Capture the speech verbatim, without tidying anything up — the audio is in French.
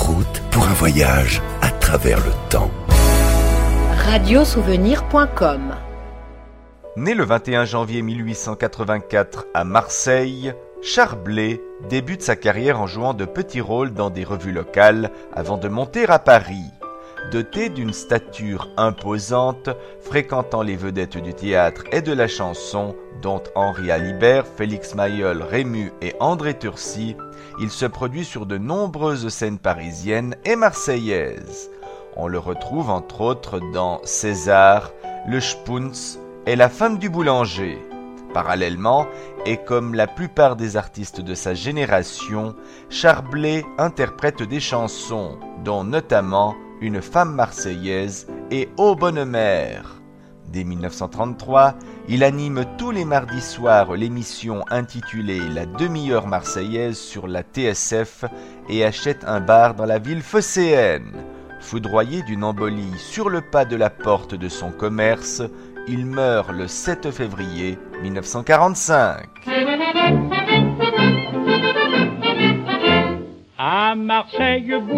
route pour un voyage à travers le temps. radiosouvenir point com. Né le vingt et un janvier mille huit cent quatre-vingt-quatre à Marseille, Charles Blé débute sa carrière en jouant de petits rôles dans des revues locales avant de monter à Paris. Doté d'une stature imposante, fréquentant les vedettes du théâtre et de la chanson, dont Henri Alibert, Félix Mayol, Rému et André Turcy, il se produit sur de nombreuses scènes parisiennes et marseillaises. On le retrouve entre autres dans César, Le Spunz et La femme du boulanger. Parallèlement, et comme la plupart des artistes de sa génération, Charles Blé interprète des chansons, dont notamment Une femme marseillaise et Ô bonne mère. Dès mille neuf cent trente-trois, il anime tous les mardis soirs l'émission intitulée La demi-heure marseillaise sur la T S F et achète un bar dans la ville phocéenne. Foudroyé d'une embolie sur le pas de la porte de son commerce, il meurt le sept février mille neuf cent quarante-cinq. À Marseille